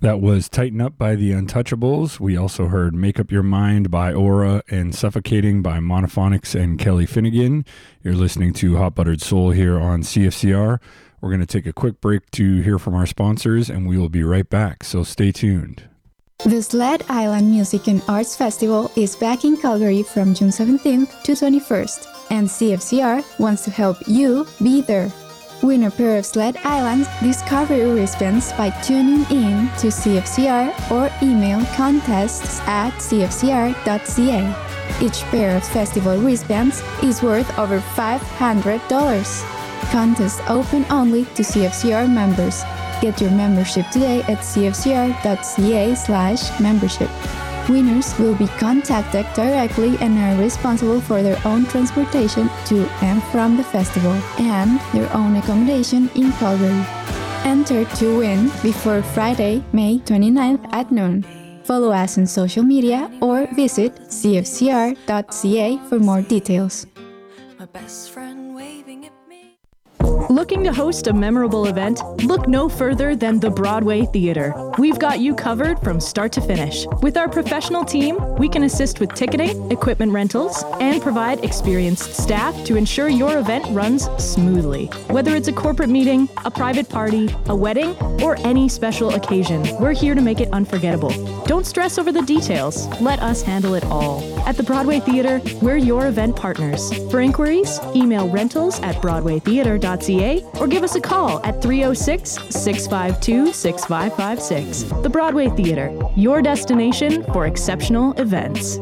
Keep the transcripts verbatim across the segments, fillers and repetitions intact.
That was Tighten Up by the Untouchables. We also heard Make Up Your Mind by Aura and Suffocating by Monophonics and Kelly Finnegan. You're listening to Hot Buttered Soul here on C F C R. We're going to take a quick break to hear from our sponsors, and we will be right back, so stay tuned. The Sled Island Music and Arts Festival is back in Calgary from June seventeenth to twenty-first, and C F C R wants to help you be there. Win a pair of Sled Island Discovery wristbands by tuning in to C F C R or email contests at c f c r dot c a. Each pair of festival wristbands is worth over five hundred dollars. Contest open only to C F C R members. Get your membership today at c f c r dot c a slash membership. Winners will be contacted directly and are responsible for their own transportation to and from the festival and their own accommodation in Calgary. Enter to win before Friday, May twenty-ninth at noon. Follow us on social media or visit c f c r dot c a for more details. My best friend waving at me. Looking to host a memorable event? Look no further than the Broadway Theater. We've got you covered from start to finish. With our professional team, we can assist with ticketing, equipment rentals, and provide experienced staff to ensure your event runs smoothly. Whether it's a corporate meeting, a private party, a wedding, or any special occasion, we're here to make it unforgettable. Don't stress over the details. Let us handle it all. At the Broadway Theater, we're your event partners. For inquiries, email rentals at broadway theater dot c a or give us a call at three oh six, six five two, six five five six. The Broadway Theater, your destination for exceptional events.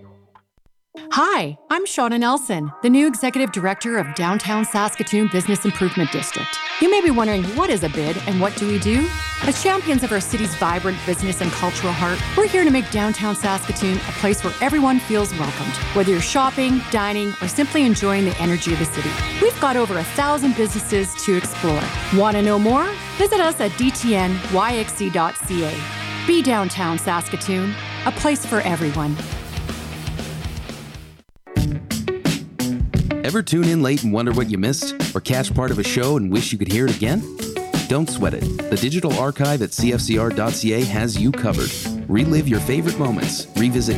Hi, I'm Shauna Nelson, the new Executive Director of Downtown Saskatoon Business Improvement District. You may be wondering, what is a B I D and what do we do? As champions of our city's vibrant business and cultural heart, we're here to make downtown Saskatoon a place where everyone feels welcomed, whether you're shopping, dining, or simply enjoying the energy of the city. We've got over a thousand businesses to explore. Want to know more? Visit us at d t n y x c dot c a. Be Downtown Saskatoon, a place for everyone. Ever tune in late and wonder what you missed? Or catch part of a show and wish you could hear it again? Don't sweat it. The digital archive at c f c r dot c a has you covered. Relive your favorite moments. Revisit